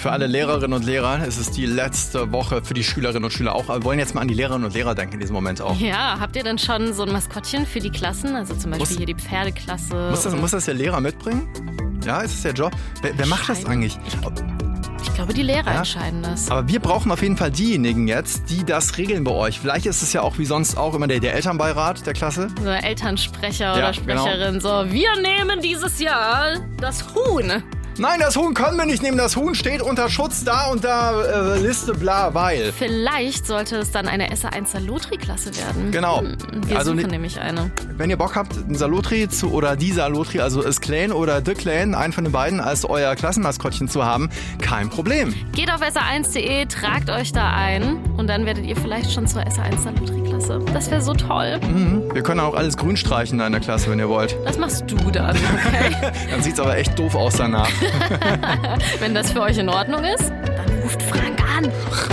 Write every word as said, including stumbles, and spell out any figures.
für alle Lehrerinnen und Lehrer. Es ist die letzte Woche für die Schülerinnen und Schüler auch. Aber wir wollen jetzt mal an die Lehrerinnen und Lehrer denken in diesem Moment auch. Ja, habt ihr denn schon so ein Maskottchen für die Klassen? Also zum Beispiel muss, hier die Pferdeklasse. Muss das, muss das der Lehrer mitbringen? Ja, ist das der Job? Wer, wer macht das eigentlich? Ich glaube, die Lehrer ja? entscheiden das. Aber wir brauchen auf jeden Fall diejenigen jetzt, die das regeln bei euch. Vielleicht ist es ja auch wie sonst auch immer der, der Elternbeirat der Klasse. So Elternsprecher ja, oder Sprecherin. Genau. So, wir nehmen dieses Jahr das Huhn. Nein, das Huhn können wir nicht nehmen. Das Huhn steht unter Schutz da und da, äh, Liste, bla, weil. Vielleicht sollte es dann eine S A eins Salotri-Klasse werden. Genau. Wir also suchen ne, nämlich eine. Wenn ihr Bock habt, ein Salotri zu, oder die Salotri, also das Clan oder The Clan, einen von den beiden, als euer Klassenmaskottchen zu haben, kein Problem. Geht auf S A eins punkt de, tragt euch da ein und dann werdet ihr vielleicht schon zur S A eins Salotri-Klasse. Das wäre so toll. Mhm. Wir können auch alles grün streichen da in der Klasse, wenn ihr wollt. Das machst du dann, okay? Dann sieht's aber echt doof aus danach. Wenn das für euch in Ordnung ist, dann ruft Frank an.